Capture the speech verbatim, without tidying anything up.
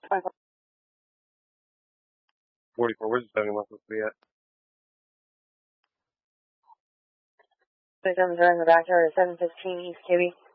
forty-four, where's the seventy-one supposed to be at? Victims are in the backyard at seven fifteen East K B.